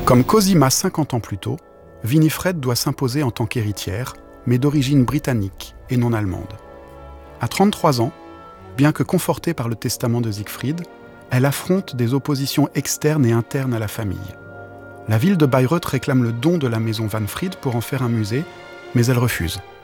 Comme Cosima 50 ans plus tôt, Winifred doit s'imposer en tant qu'héritière, mais d'origine britannique et non allemande. À 33 ans, bien que confortée par le testament de Siegfried, elle affronte des oppositions externes et internes à la famille. La ville de Bayreuth réclame le don de la maison Van Fried pour en faire un musée, mais elle refuse.